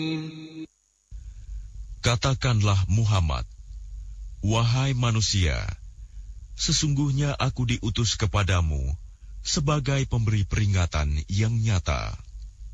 Katakanlah Muhammad, wahai manusia, sesungguhnya aku diutus kepadamu sebagai pemberi peringatan yang nyata.